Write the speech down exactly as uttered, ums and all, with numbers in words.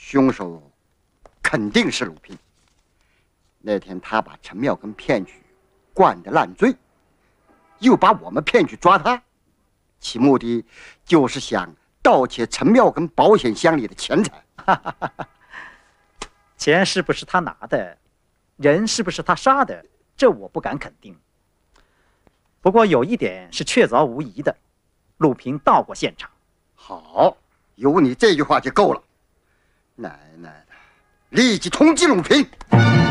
凶手肯定是鲁平。那天他把陈妙根骗去，灌得烂醉，又把我们骗去抓他，其目的就是想盗窃陈妙根保险箱里的钱财。 钱是不是他拿的，人是不是他杀的，这我不敢肯定。不过有一点是确凿无疑的，鲁平到过现场。 好，有你这句话就够了。奶奶的，立即通缉鲁平。